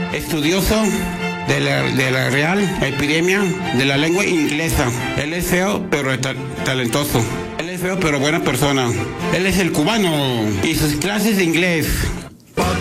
estudioso de la Real Epidemia de la Lengua Inglesa. Él es feo, pero talentoso. Él es feo, pero buena persona. Él es el cubano y sus clases de inglés.